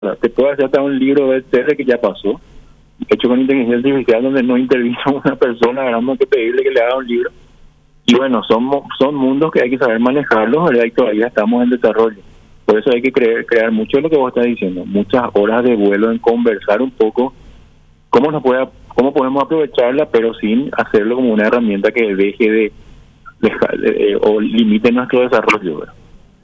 Te puedo hacer hasta un libro bestseller que ya pasó, hecho con inteligencia artificial, donde no intervino una persona, tenemos que pedirle que le haga un libro. Y bueno, son mundos que hay que saber manejarlos, ¿verdad? Y todavía estamos en desarrollo. Por eso hay que crear mucho de lo que vos estás diciendo, muchas horas de vuelo en conversar un poco cómo podemos aprovecharla, pero sin hacerlo como una herramienta que deje de o limite nuestro desarrollo, ¿verdad?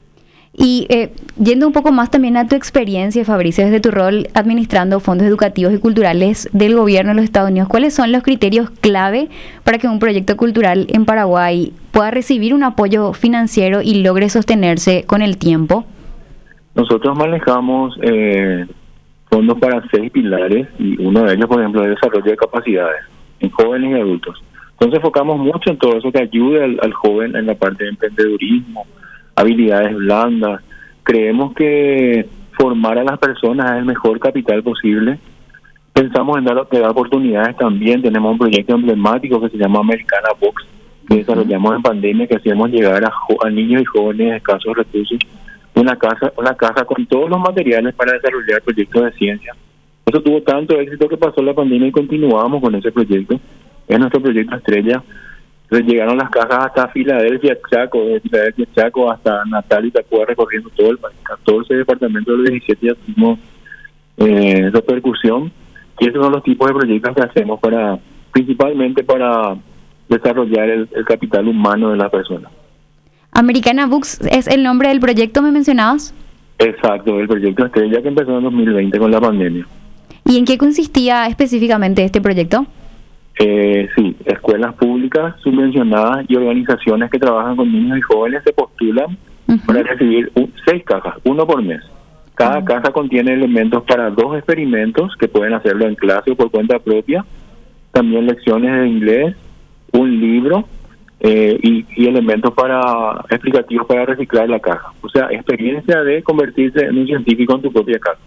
Y yendo un poco más también a tu experiencia, Fabricio, desde tu rol administrando fondos educativos y culturales del gobierno de los Estados Unidos, ¿cuáles son los criterios clave para que un proyecto cultural en Paraguay pueda recibir un apoyo financiero y logre sostenerse con el tiempo? Nosotros manejamos fondos para 6 pilares, y uno de ellos, por ejemplo, es el desarrollo de capacidades en jóvenes y adultos. Entonces enfocamos mucho en todo eso que ayude al joven en la parte de emprendedurismo, habilidades blandas. Creemos que formar a las personas es el mejor capital posible. Pensamos en dar oportunidades también. Tenemos un proyecto emblemático que se llama Americana Box, que desarrollamos en pandemia, que hacemos llegar a niños y jóvenes de escasos recursos una casa con todos los materiales para desarrollar proyectos de ciencia. Eso tuvo tanto éxito que pasó la pandemia y continuamos con ese proyecto. Es nuestro proyecto estrella. Entonces llegaron las casas hasta Filadelfia, Chaco, de Filadelfia, Chaco, hasta Natal y Tacuá, recorriendo todo el país. 14 departamentos de los 17 ya tuvimos repercusión. Y esos son los tipos de proyectos que hacemos principalmente para desarrollar el capital humano de las personas. Americana Books es el nombre del proyecto, ¿me mencionabas? Exacto, el proyecto estrella que empezó en 2020 con la pandemia. ¿Y en qué consistía específicamente este proyecto? Sí, escuelas públicas subvencionadas y organizaciones que trabajan con niños y jóvenes se postulan para recibir 6 cajas, uno por mes. Cada caja contiene elementos para 2 experimentos que pueden hacerlo en clase o por cuenta propia, también lecciones de inglés, un libro y elementos explicativos para reciclar la caja. O sea, experiencia de convertirse en un científico en tu propia casa.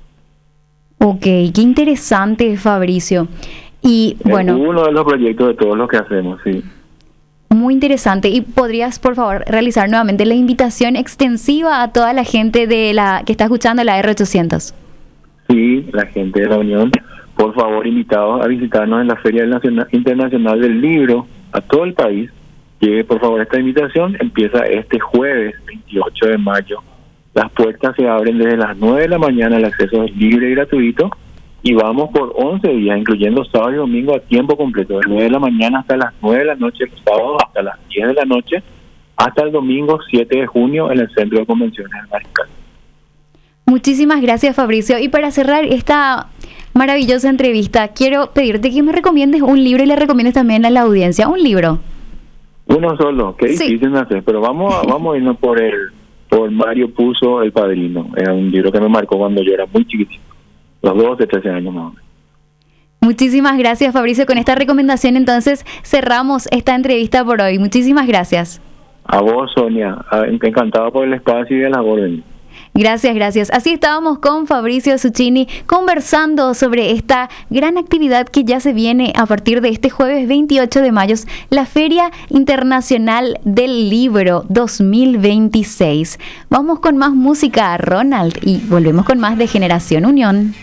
Ok, qué interesante, Fabricio. Y bueno, es uno de los proyectos de todos los que hacemos, sí. Muy interesante. ¿Y podrías, por favor, realizar nuevamente la invitación extensiva a toda la gente que está escuchando la R800? Sí, la gente de la Unión, por favor, invitados a visitarnos en la Feria Internacional del Libro a todo el país. Llegue, por favor, esta invitación. Empieza este jueves 28 de mayo. Las puertas se abren desde las 9 de la mañana, el acceso es libre y gratuito. Y vamos por 11 días, incluyendo sábado y domingo a tiempo completo, de 9 de la mañana hasta las 9 de la noche, los sábados hasta las 10 de la noche, hasta el domingo 7 de junio en el Centro de Convenciones del Mariscal. Muchísimas gracias, Fabricio. Y para cerrar esta maravillosa entrevista, quiero pedirte que me recomiendes un libro y le recomiendes también a la audiencia un libro. Uno solo, qué difícil de hacer, pero vamos a irnos por Mario Puzo, El Padrino. Era un libro que me marcó cuando yo era muy chiquitito. Los 12, 13 años más o menos. Muchísimas gracias, Fabricio. Con esta recomendación, entonces, cerramos esta entrevista por hoy. Muchísimas gracias. A vos, Sonia. Encantado por el espacio y de la orden. Gracias, gracias. Así estábamos con Fabricio Zucchini conversando sobre esta gran actividad que ya se viene a partir de este jueves 28 de mayo, la Feria Internacional del Libro 2026. Vamos con más música, Ronald, y volvemos con más de Generación Unión.